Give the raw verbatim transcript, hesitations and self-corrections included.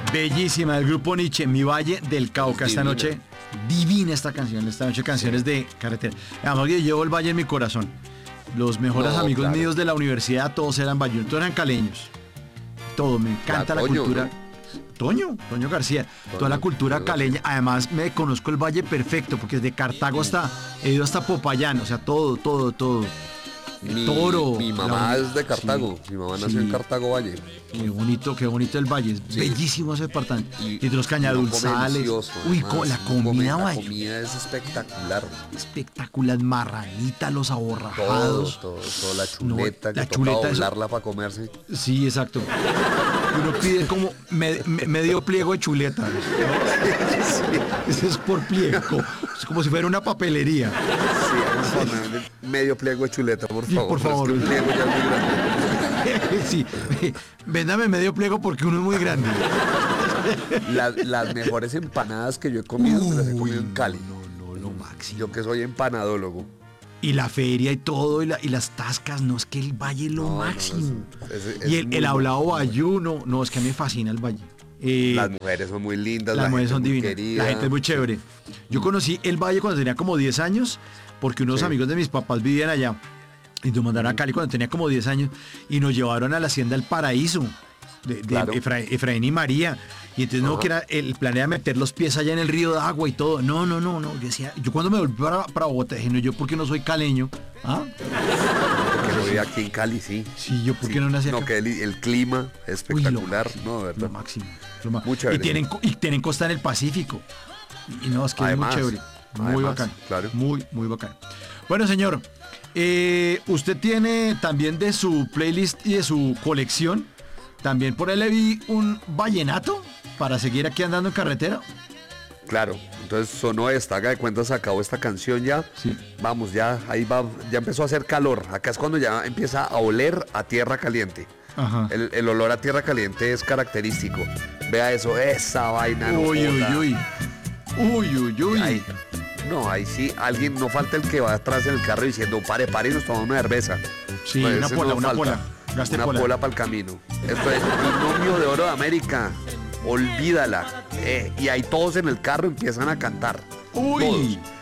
Bellísima, del grupo Nietzsche, Mi Valle del Cauca. Esta Divina. noche, divina esta canción, esta noche canciones de carretera. Además que llevo el valle en mi corazón. Los mejores No, amigos claro. míos de la universidad, todos eran vallenatos, todos eran caleños. Todo, me encanta la, La Toño, cultura. ¿no? Toño, Toño García, toda la Toño, cultura Toño caleña. Además, me conozco el valle perfecto, porque desde Cartago hasta, he ido hasta Popayán, o sea, todo, todo, todo. El Mi, Toro. mi la mamá uni- es de Cartago. Sí, Mi mamá nació sí. en Cartago Valle. Qué bonito, qué bonito el valle. Es Sí. bellísimo ese departamento. Y, Y- de los uno come cañadulzales. delicioso, Uy, además, co- la uno come- comida La valle. comida es espectacular. Espectacular, marranita, los Todo, aborrajados. todo, todo, la No, chuleta, la que chuleta, toca eso- doblarla para comerse. Sí, exacto. Uno pide como me- me- medio pliego de chuleta. Eso es por pliego. Es como si fuera una papelería. Sí, vamos a ponerle medio pliego de chuleta, por Sí, favor. por favor. Es que un pliego ya es muy grande. Sí, véndame medio pliego porque uno es muy grande. Las, las mejores empanadas que yo he comido, me las he comido en Cali. No, no, lo máximo. Yo que soy empanadólogo. Y la feria y todo, y, la- y las tascas, no, es que el valle es lo No, no, máximo. es- es- es y el, muy el hablado bueno, muy bayuno, no, es que a mí me fascina el valle. Eh, Las mujeres son muy lindas, las la mujeres gente son muy divinas, querida. la gente es muy chévere. Yo conocí el valle cuando tenía como diez años, porque unos Sí. amigos de mis papás vivían allá. Y nos mandaron a Cali cuando tenía como diez años y nos llevaron a la hacienda El Paraíso de, de Claro. Efra- Efraín y María. Y entonces no, Ajá. que era el plan era meter los pies allá en el río de agua y todo. No, no, no, no. Yo decía, yo cuando me volví para, para Bogotá dije, no, yo porque no soy caleño. ¿Ah? Porque no vive aquí en Cali, sí. Sí, yo porque Sí. no nací acá. No, que el, el clima es Uy, lo espectacular, máximo, no, de Lo verdad. máximo. Lo ma- Muy y, chévere. tienen, co- y tienen costa en el Pacífico. Y, y no, es que Además, es muy chévere. Muy además, bacán. claro. Muy, muy bacán. Bueno, señor, eh, usted tiene también de su playlist y de su colección, también por ahí le vi un vallenato para seguir aquí andando en carretera. Claro, entonces sonó esta, haga de cuenta, se acabó esta canción ya. Sí. Vamos, ya, ahí va, ya empezó a hacer calor. Acá es cuando ya empieza a oler a tierra caliente. Ajá. El, el olor a tierra caliente es característico. Vea eso, esa vaina. no Uy, uy, joda. uy. Uy, uy, uy. Ahí- no, ahí sí, alguien, no falta el que va atrás en el carro diciendo, pare, pare y nos tomamos una cerveza. Sí, Pues una ese pola, no una falta. pola. Gaste Una pola. pola para el camino. Esto es binomio de oro de América. Olvídala. Eh, y ahí todos en el carro empiezan a cantar. Uy. Todos.